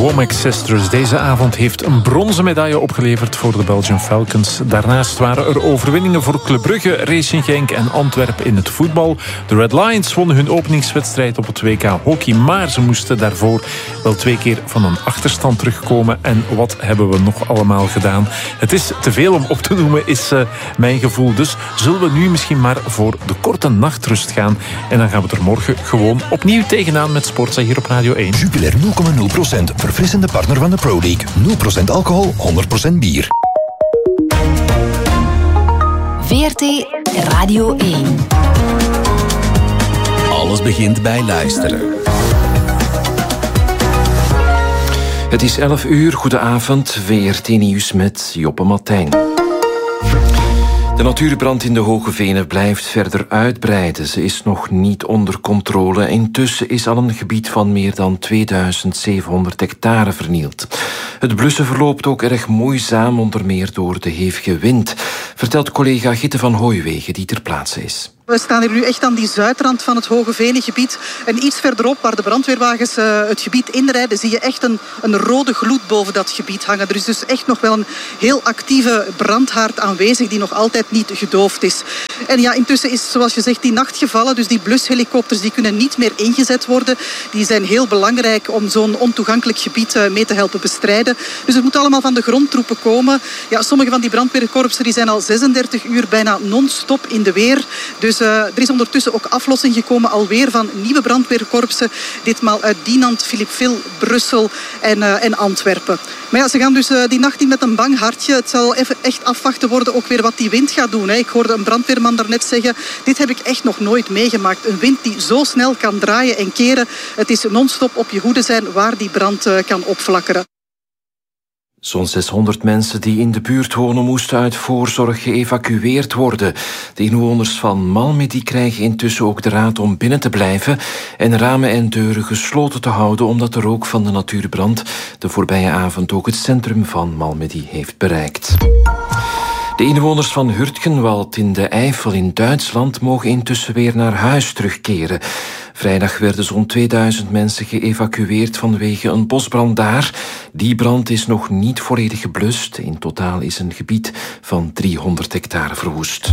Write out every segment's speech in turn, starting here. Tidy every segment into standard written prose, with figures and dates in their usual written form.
Womack Sisters. Deze avond heeft een bronzen medaille opgeleverd voor de Belgian Falcons. Daarnaast waren er overwinningen voor Club Brugge, Racing Genk en Antwerpen in het voetbal. De Red Lions wonnen hun openingswedstrijd op het WK hockey, maar ze moesten daarvoor wel 2 keer van een achterstand terugkomen. En wat hebben we nog allemaal gedaan? Het is te veel om op te noemen, is mijn gevoel. Dus zullen we nu misschien maar voor de korte nachtrust gaan. En dan gaan we er morgen gewoon opnieuw tegenaan met Sportza hier op Radio 1. Jupiler 0,0%. Verfrissende partner van de Pro League. 0% alcohol, 100% bier. VRT Radio 1. Alles begint bij luisteren. Het is 11 uur. Goedenavond. VRT Nieuws met Joppe Martijn. De natuurbrand in de Hoge Venen blijft verder uitbreiden. Ze is nog niet onder controle. Intussen is al een gebied van meer dan 2700 hectare vernield. Het blussen verloopt ook erg moeizaam, onder meer door de hevige wind, vertelt collega Gitte van Hooiwegen, die ter plaatse is. We staan hier nu echt aan die zuidrand van het Hoge Venengebied. En iets verderop, waar de brandweerwagens het gebied inrijden, zie je echt een rode gloed boven dat gebied hangen. Er is dus echt nog wel een heel actieve brandhaard aanwezig die nog altijd niet gedoofd is. En ja, intussen is, zoals je zegt, die nacht gevallen. Dus die blushelikopters die kunnen niet meer ingezet worden. Die zijn heel belangrijk om zo'n ontoegankelijk gebied mee te helpen bestrijden. Dus het moet allemaal van de grondtroepen komen. Ja, sommige van die brandweerkorpsen die zijn al 36 uur bijna non-stop in de weer. Dus er is ondertussen ook aflossing gekomen alweer van nieuwe brandweerkorpsen. Ditmaal uit Dinant, Philippeville, Brussel en Antwerpen. Maar ja, ze gaan dus die nacht in met een bang hartje. Het zal even echt afwachten worden ook weer wat die wind gaat doen. Hè. Ik hoorde een brandweerman daarnet zeggen, dit heb ik echt nog nooit meegemaakt. Een wind die zo snel kan draaien en keren. Het is non-stop op je hoede zijn waar die brand kan opflakkeren. Zo'n 600 mensen die in de buurt wonen moesten uit voorzorg geëvacueerd worden. De inwoners van Malmedy krijgen intussen ook de raad om binnen te blijven en ramen en deuren gesloten te houden, omdat de rook van de natuurbrand de voorbije avond ook het centrum van Malmedy heeft bereikt. De inwoners van Hurtgenwald in de Eifel in Duitsland mogen intussen weer naar huis terugkeren. Vrijdag werden zo'n 2000 mensen geëvacueerd vanwege een bosbrand daar. Die brand is nog niet volledig geblust. In totaal is een gebied van 300 hectare verwoest.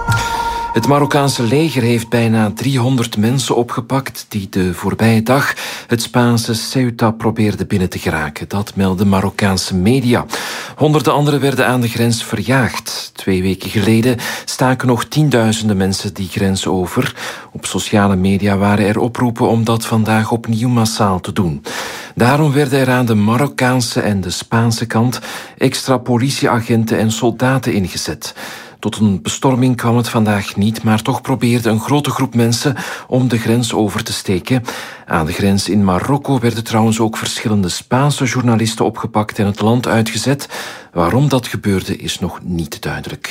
Het Marokkaanse leger heeft bijna 300 mensen opgepakt die de voorbije dag het Spaanse Ceuta probeerden binnen te geraken. Dat melden Marokkaanse media. Honderden anderen werden aan de grens verjaagd. 2 weken geleden staken nog tienduizenden mensen die grens over. Op sociale media waren er oproepen om dat vandaag opnieuw massaal te doen. Daarom werden er aan de Marokkaanse en de Spaanse kant extra politieagenten en soldaten ingezet. Tot een bestorming kwam het vandaag niet, maar toch probeerde een grote groep mensen om de grens over te steken. Aan de grens in Marokko werden trouwens ook verschillende Spaanse journalisten opgepakt en het land uitgezet. Waarom dat gebeurde is nog niet duidelijk.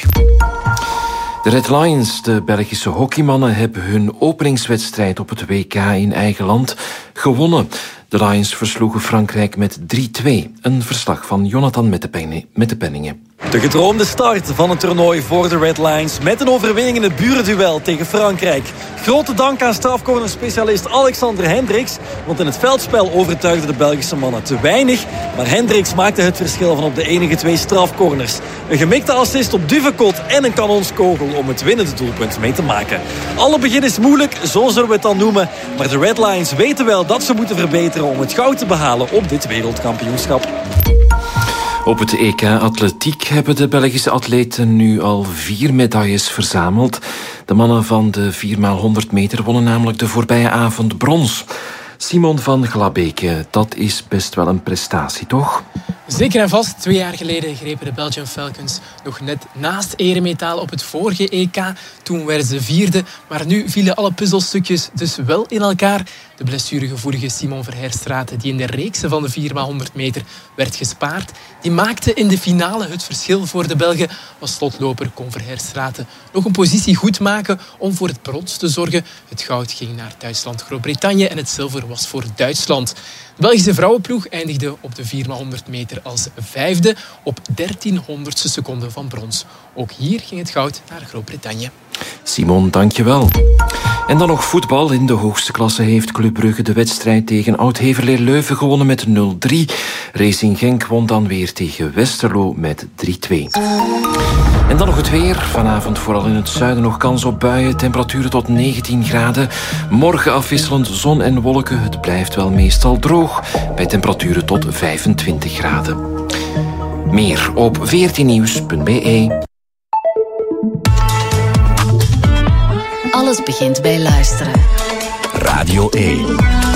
De Red Lions, de Belgische hockeymannen, hebben hun openingswedstrijd op het WK in eigen land gewonnen. De Lions versloegen Frankrijk met 3-2. Een verslag van Jonathan met de Penningen. De gedroomde start van het toernooi voor de Red Lions met een overwinning in het burenduel tegen Frankrijk. Grote dank aan strafcornerspecialist Alexander Hendricks, want in het veldspel overtuigden de Belgische mannen te weinig, maar Hendricks maakte het verschil van op de enige 2 strafcorners. Een gemikte assist op Duvekot en een kanonskogel om het winnende doelpunt mee te maken. Alle begin is moeilijk, zo zullen we het dan noemen, maar de Red Lions weten wel dat ze moeten verbeteren om het goud te behalen op dit wereldkampioenschap. Op het EK Atletiek hebben de Belgische atleten nu al 4 medailles verzameld. De mannen van de 4x100 meter wonnen namelijk de voorbije avond brons. Simon van Glabeke, dat is best wel een prestatie, toch? Zeker en vast. 2 jaar geleden grepen de Belgian Falcons nog net naast eremetaal op het vorige EK. Toen werden ze 4e, maar nu vielen alle puzzelstukjes dus wel in elkaar. De blessuregevoelige Simon Verheerstraete, die in de reeksen van de 4x100 meter werd gespaard, die maakte in de finale het verschil voor de Belgen. Als slotloper kon Verheerstraete nog een positie goed maken om voor het brons te zorgen. Het goud ging naar Duitsland, Groot-Brittannië en het zilver was voor Duitsland. De Belgische vrouwenploeg eindigde op de 4x100 meter als 5e op 1300ste seconde van brons. Ook hier ging het goud naar Groot-Brittannië. Simon, dankjewel. En dan nog voetbal. In de hoogste klasse heeft Club Brugge de wedstrijd tegen Oud-Heverlee Leuven gewonnen met 0-3. Racing Genk won dan weer tegen Westerlo met 3-2. En dan nog het weer. Vanavond vooral in het zuiden nog kans op buien. Temperaturen tot 19 graden. Morgen afwisselend zon en wolken. Het blijft wel meestal droog. Bij temperaturen tot 25 graden. Meer op 14nieuws.be. Alles begint bij luisteren. Radio 1.